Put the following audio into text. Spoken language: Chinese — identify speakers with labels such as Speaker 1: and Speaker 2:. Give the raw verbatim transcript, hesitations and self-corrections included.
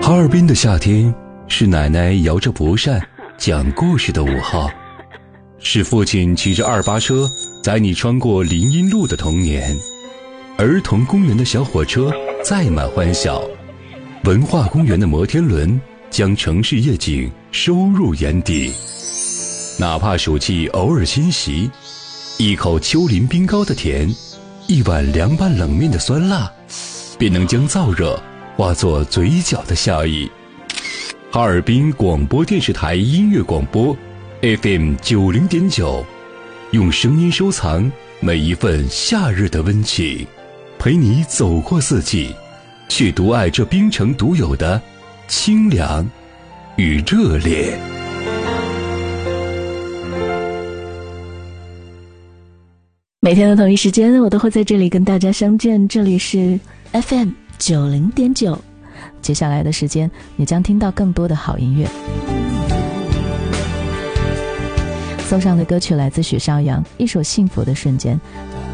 Speaker 1: 哈尔滨的夏天是奶奶摇着蒲扇讲故事的午后，是父亲骑着二八车载你穿过林荫路的童年，儿童公园的小火车载满欢笑，文化公园的摩天轮将城市夜景收入眼底。哪怕暑气偶尔侵袭，一口丘陵冰糕的甜，一碗凉拌冷面的酸辣，便能将燥热化作嘴角的笑意。哈尔滨广播电视台音乐广播 F M 九零点九，用声音收藏每一份夏日的温情，陪你走过四季，去独爱这冰城独有的清凉与热烈。
Speaker 2: 每天的同一时间，我都会在这里跟大家相见。这里是 F M 九零点九，接下来的时间，你将听到更多的好音乐。送上的歌曲来自许绍洋，一首幸福的瞬间。